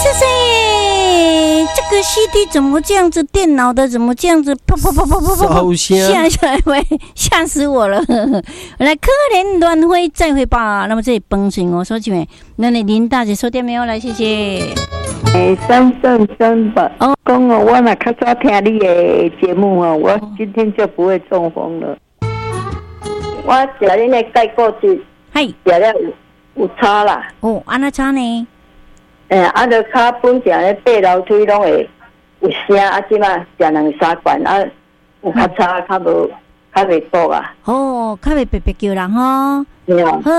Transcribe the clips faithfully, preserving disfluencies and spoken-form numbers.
谢谢。这个 C D 怎么这样子？电脑的怎么这样子？啪啪啪啪啪啪啪！吓吓喂，吓死我了！来，可怜乱飞再会吧。那么这里崩醒我说起没？那你林大姐说点没有？来，谢谢。 诶，三三三吧。哦，讲哦，我若较早听你的节目哦，我今天就不会中风了。我食恁的钙固质， 嘿， 食了有有差啦。 哦，安那差呢？ 诶，啊，就较本正咧爬楼梯拢会有声，啊，即马食两三罐，啊，有较差，较无较袂补啊。 哦，较袂白白叫人吼。 对啊。好。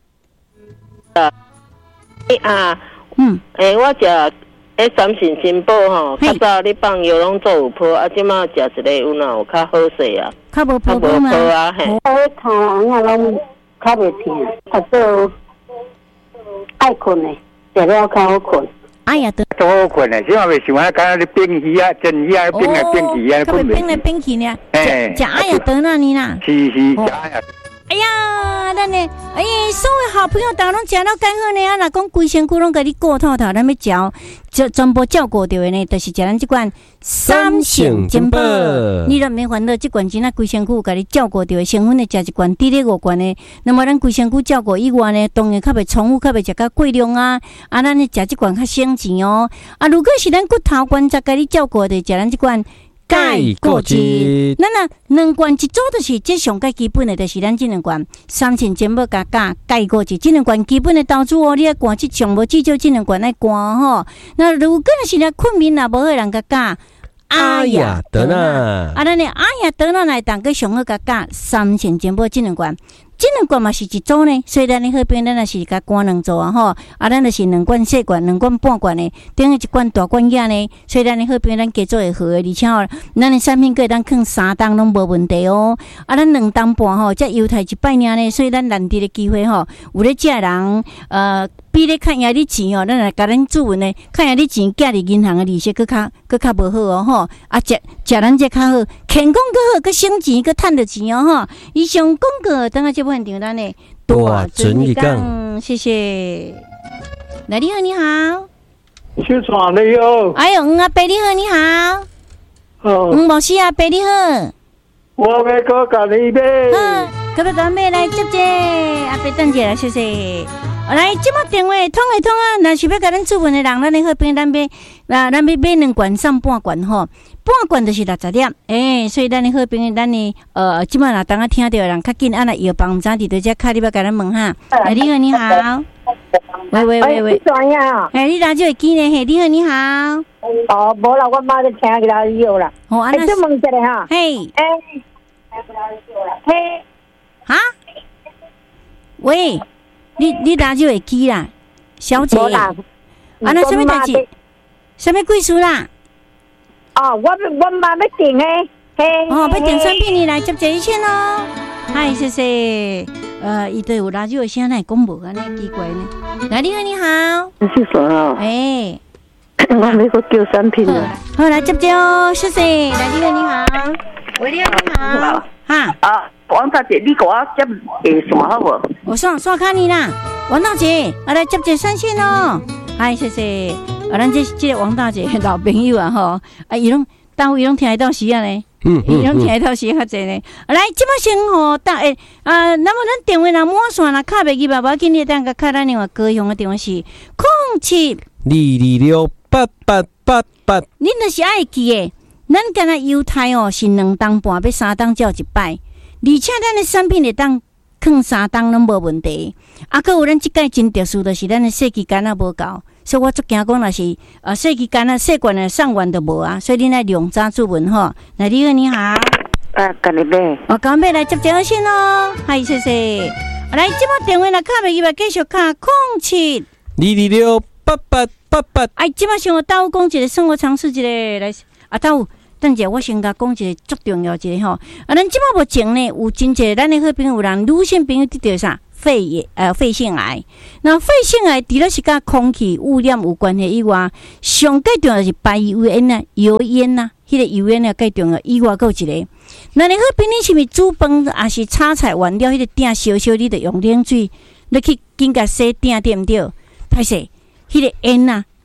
诶啊， 嗯， 诶，我食诶三线珍宝吼，较早你放药拢做有泡，啊，即马食一个有哪有较好势啊？ 较无泡泡啊，嘿。 我咧头红啊，拢较袂疼，啊，做爱困诶。食了较好困， 哎呀，都都好困诶，即嘛袂想啊，敢若咧变鱼啊、蒸鱼啊、变来变去啊， 困袂变来变去呢。哎，食哎呀，得那你啦。 是是，食哎呀。 哎呀，咱呢，哎，所有好朋友当拢食了干好呢，啊，若讲规身躯拢甲你顾透透，咱要照，就全部照顾到的呢，就是食咱这款三性珍宝。你若免烦恼，这款钱啊，规身躯甲你照顾到的，成分的食一罐，滴滴五罐的，那么咱规身躯照顾以外呢，当然较袂重复，较袂食较过量啊，啊，咱呢食这罐较省钱哦。啊，如果是咱骨头关节甲你照顾的，食咱这款。钙固质，咱啊两罐一组就是这上介基本的，就是咱这两罐三千珍宝加钙钙固质，这两罐基本的投资哦，你要灌这上无至少这两罐来灌吼。那如果是咧困眠啊，无好人甲钙。阿雅德纳，啊，咱呢阿雅德纳来当个上好甲钙三千珍宝这两罐。这两罐嘛是一组呢，所以咱的好朋友咱也是甲灌两组啊吼，啊，咱就是两罐小罐、两罐半罐的，等于一罐大罐仔呢，所以咱的好朋友咱加做会好的，而且吼，咱的产品可以当放三档拢无问题哦。啊，咱两档半吼，才犹太一百年呢，所以咱难得的机会吼，有咧食人呃。比咧看下你钱哦，咱来甲咱主文呢，看下你钱寄伫银行的利息，佫较佫较无好哦吼。啊，食食咱这较好，健康佫好，佫省钱，佫趁着钱哦吼。以上广告，等下这部分订单呢，大准一讲，谢谢。来，你好，你好。 小川你好。 哎呦，黄阿伯你好，你好。 哦。 黄某师阿伯你好。 我要搁甲你买。 好，搁要甲买来接接，阿伯等者来，谢谢。来，即马电话通会通啊！若是要甲咱出门的人，咱的好朋友，咱买，啊，咱要买两罐送半罐吼，半罐就是六十粒，诶、欸，所以咱的好朋友，咱的呃，即马若当啊听到人较紧，啊，若药房毋知伫倒只卡，你要甲咱问哈。哎，你好，你好。喂喂喂喂。 怎样？ 哎，你哪就会记呢？嘿，你好，你好。 哦，无啦，我妈在听佢啦药啦。 哦，安那。 再问一下哈。 嘿。 哎。嘿。 哈？喂。你你哪就会记啦，小姐？啊，那什么代志？什么贵数啦？ 哦，我我妈要订诶，嘿。 哦，要订产品你来接这一千哦。嗨，谢谢。呃，伊对有哪就有声来讲无安尼奇怪呢？来，你好，你好。 你是谁啊？ 哎， 我没个叫产品了。 好，来接接哦，谢谢。来，你好，你好。喂，你好，你好。哈。 啊。王大姐，你给我接诶什么好无？ 我刷刷卡你啦，王大姐，啊来接接三线哦。嗨，谢谢。啊，咱这这个王大姐老朋友啊吼，啊伊拢单位拢听得到时啊呢，嗯伊拢听得到时较济呢。来，即马先吼，大诶啊，那么咱电话若满线啦，卡袂记吧？我今日等个卡咱另外高雄的电话是零七二二六八八八八。 恁若是爱记诶，咱敢若犹太哦是两档半，要三档照一摆。而且咱的产品会当放三档拢无问题，啊，佮有咱即届真特殊，就是咱的细期间啊无够，所以我足惊讲若是呃细期间啊细罐的上完都无啊，所以恁来量早注文吼。来，你好，你好。 啊，甲你买。 我刚买来接电话先咯，嗨，谢谢。来，即马电话若卡袂记，继续卡零七二二六八八八八。哎， 即马先我倒讲一个生活常识一个来，啊倒。等者我先甲讲一个足重要一个吼，啊，咱即马目前呢有真侪咱的好朋友有人女性朋友得到啥肺炎呃肺腺癌，那肺腺癌除了是甲空气污染有关系以外，上最重要就是排油烟啊、油烟啊，迄、那个油烟啊最重要以外，还有一个，那你好朋友是毋是煮饭还是炒菜完了，迄、那个鼎烧烧，你得用冷水，你去紧甲洗鼎对毋对？歹势，迄、那个烟啊。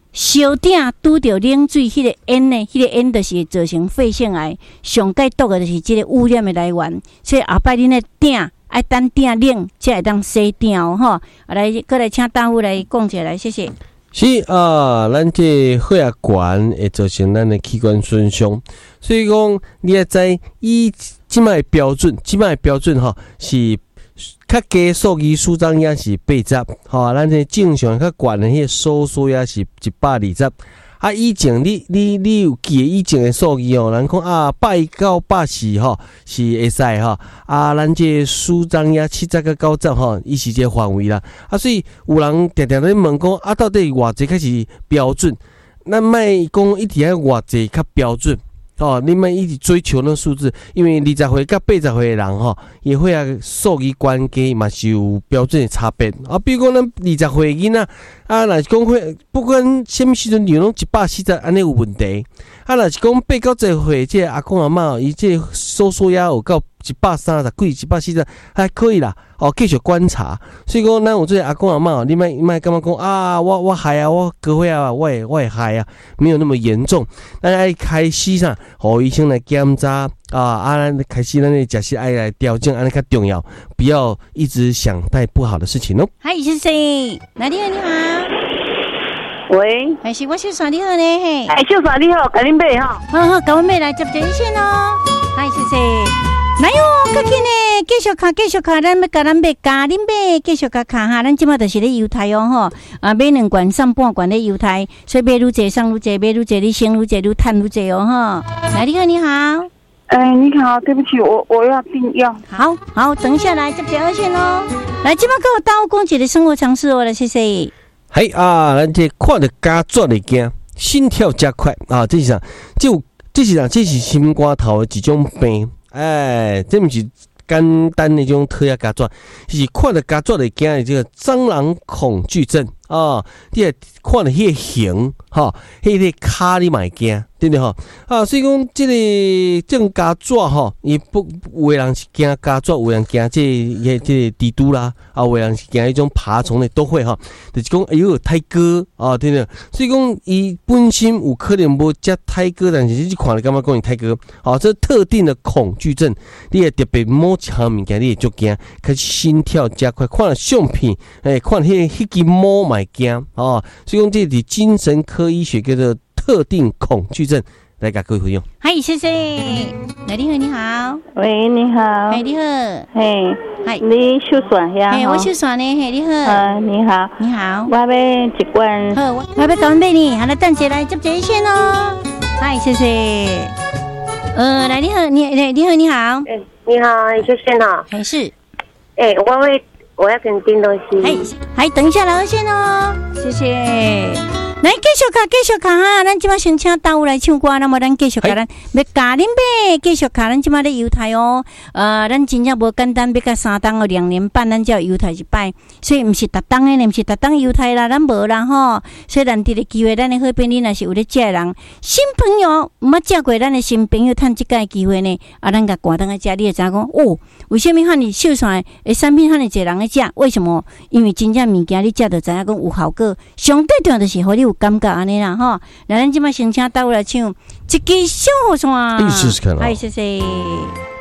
烧鼎拄着冷水，迄、那个烟呢，迄、那个烟就是会造成肺腺癌，上解毒的就是这个污染的来源。所以后摆恁的鼎爱等鼎冷，才会当洗鼎哦吼。来，过来请大夫来讲一下来，谢谢。 是啊，咱这血压悬会造成咱的器官损伤，所以讲你要知以即摆标准，即摆标准吼是较低数据舒张压是八十，吼，咱这正常较悬的迄个收缩压是一百二十。啊，以前你你你有记以前的数据哦，人讲啊，百一到百四吼是会使吼，啊，咱这舒张压七十到九十吼，伊是这个范围啦。啊，所以有人常常咧问讲啊，到底偌济才是标准？咱莫讲一直爱偌济较标准。哦，你们一直追求那数字，因为二十岁到八十岁的人吼，也会啊数据关系嘛是有标准的差别。啊，比如讲咱二十岁的囡仔，啊，若是讲会不管什么时阵量拢一百四十，安尼有问题。啊，若是讲八到十岁，这阿公阿嬷，伊这收缩压有到一百三十几、一百四十，还可以啦。哦，继续观察。所以讲，咱有这阿公阿嬷，你莫莫感觉讲啊，我我害啊，我高血压啊，我会我会害啊，没有那么严重。咱爱开始啥，互医生来检查啊，啊，咱开始咱的食食爱来调整，安尼较重要，不要一直想带不好的事情哦。 嗨，谢谢，来，你好，你好。 喂， 还是我小帅你好呢？嘿， 哎，小帅你好，甲恁买哈。 好好，甲阮买来接电线哦。嗨，谢谢。来哟，较紧呢，继续卡，继续卡，咱要甲咱买咖喱买，继续甲卡哈，咱即马就是咧犹太哦吼，啊买两罐送半罐咧犹太，所以买愈济送愈济，买愈济你省愈济，愈趁愈济哦吼。来，你好，你好。 哎，你好，对不起，我我要订药。 好好，等一下来接电二线哦。来，即马给我大屋公姐的生活常识哦，来谢谢。 嘿啊，咱这看着加速的惊，心跳加快啊，这是啥？这有这是啥？这是心肝头的一种病。哎，这不是简单的这种特压加速，是看着加速的惊的这个蟑螂恐惧症啊！你也看着迄个形哈，迄个卡你买惊，对不对哈？啊，所以讲这个这种加速哈，伊不有的人是惊加速，有的人惊这个这个蜘蛛啦，啊，有的人是惊一种爬虫的都会哈。就是讲哎呦泰哥啊，对不对？所以讲伊本身有可能无遮泰哥，但是你看了感觉讲伊泰哥，啊，这特定的恐惧症，你会特别某一项物件你会足惊，开始心跳加快，看了相片，哎，看迄迄支毛嘛会惊啊。所以讲这是精神科医学叫做特定恐惧症，来甲各位朋友。 嗨，谢谢。来，你好，你好。 喂，你好。 嗨，你好。 嘿， 嗨， 你秀爽呀？ 嘿，我秀爽呢。嘿，你好。 呃，你好。 你好。 我要一罐。 好，我我要搞买你，好，来等下来接这一线哦。嗨，谢谢。呃，来，你好，你你你好，你好。 哎，你好，秀轩好。 还是。 哎，我会，我要给你订东西。 嗨，还等一下来二线哦，谢谢。来继续卡，继续卡哈！咱即马先请大屋来唱歌，那么咱继续卡，咱要咖喱买，继续卡，咱即马咧犹太哦。呃，咱真正无简单，要甲三档哦，两年半咱才有犹太一摆，所以毋是逐档诶，毋是逐档犹太啦，咱无啦吼。所以难得的机会，咱诶好朋友若是有咧食诶人，新朋友毋捌食过咱诶新朋友，趁即个机会呢，啊，咱甲赶当来食，你会知影讲哦，为什么遐尼秀山诶产品遐尼侪人咧食？为什么？因为真正物件你食着知影讲有效果，上最重要就是互你有感觉安尼啦吼，来咱即摆先请倒来唱一支小雨伞， 试试看啊， 哎，谢谢。